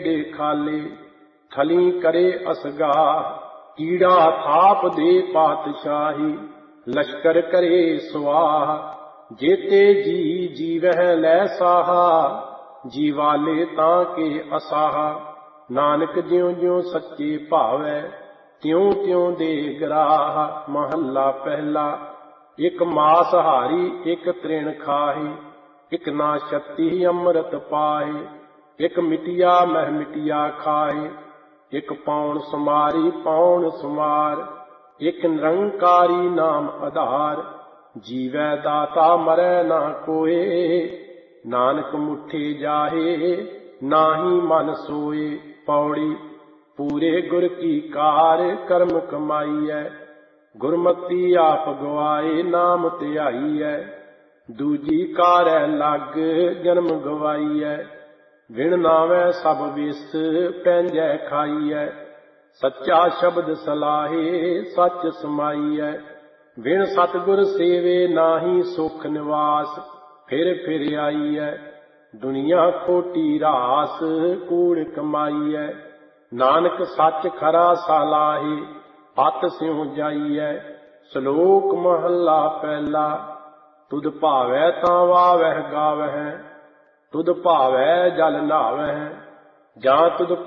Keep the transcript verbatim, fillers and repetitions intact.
ਦੇ ਖਾਲੇ, ਥਲੀ ਕਰੇ ਅਸਗਾਹ, ਕੀੜਾ ਥਾਪ ਦੇ ਪਾਤਸ਼ਾਹੀ, ਲਸ਼ਕਰ ਕਰੇ ਸਵਾਹ, ਜੇਤੇ ਜੀ ਜੀਵਹਿ ਲੈ ਸਾਹਾ, ਜੀਵਾਲੇ ਤਾਂ ਕੇ ਅਸਾਹਾ। ਨਾਨਕ ਜਿਉਂ ਜਿਉਂ ਸੱਚੇ ਭਾਵੈ, ਤਿਉਂ ਤਿਉਂ ਦੇ ਗਰਾਹ। ਮਹੱਲਾ ਪਹਿਲਾ। ਇੱਕ ਮਾਸ ਹਾਰੀ ਇੱਕ ਤ੍ਰਿਣ ਖਾਹੀ, ਇੱਕ ਨਾ ਛਤੀ ਅੰਮ੍ਰਿਤ ਪਾਹੀ, ਇੱਕ ਮਿਟਿਆ ਮਹਿ ਮਿਟਿਆ ਖਾਹੀ, ਇੱਕ ਪੌਣ ਸੁਮਾਰੀ ਪੌਣ ਸੁਮਾਰ, ਇੱਕ ਨਿਰੰਕਾਰੀ ਨਾਮ ਆਧਾਰ। ਜੀਵੈ ਦਾਤਾ ਮਰੈ ਨਾ ਕੋਏ, ਨਾਨਕ ਮੁਠੇ ਜਾਹੇ ਨਾਹੀ ਮਨ ਸੋਏ। ਪੌੜੀ। ਪੂਰੇ ਗੁਰ ਕੀ ਕਾਰ ਕਰਮ ਕਮਾਈਐ, ਗੁਰਮਤੀ ਆਪ ਗਵਾਏ ਨਾਮ ਧਿਆਈਐ। ਦੂਜੀ ਕਾਰੈ ਲੱਗ ਜਨਮ ਗਵਾਈਐ, ਵਿਣ ਨਾਵੈ ਸਭ ਵਿਸ ਪੈਂਜੈ ਖਾਈਐ। ਸੱਚਾ ਸ਼ਬਦ ਸਲਾਹੇ ਸੱਚ ਸਮਾਈਐ, ਵਿਣ ਸਤਿਗੁਰ ਸੇਵੇ ਨਾਹੀ ਸੁਖ ਨਿਵਾਸ। ਫਿਰ ਫਿਰ ਆਈਐ, ਦੁਨੀਆ ਖੋਟੀ ਰਾਸ ਕੂੜ ਕਮਾਈਐ। ਨਾਨਕ ਸੱਚ ਖਰਾ ਸਾਲਾਹੇ, ਪਤ ਸਿਉ ਜਾਈਐ। ਸ਼ਲੋਕ ਮਹੱਲਾ ਪਹਿਲਾ। ਤੁਧ ਭਾਵੈ ਤਾਂ ਵਾਵਹਿ ਗਾਵਹਿ, ਤੁਧ ਭਾਵੈ ਜਲ ਨਾਵਹਿ, ਜਾਂ ਤੁਧ